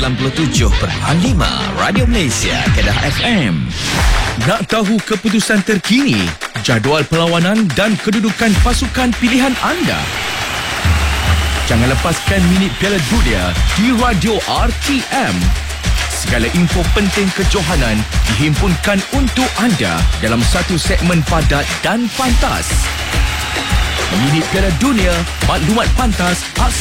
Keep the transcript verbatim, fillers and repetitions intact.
sembilan puluh tujuh perpuluhan lima Radio Malaysia Kedah F M. Nak tahu keputusan terkini, jadual perlawanan dan kedudukan pasukan pilihan anda? Jangan lepaskan minit Piala Dunia di Radio R T M. Segala info penting kejohanan dihimpunkan untuk anda dalam satu segmen padat dan pantas. Minit Piala Dunia, maklumat pantas, aksi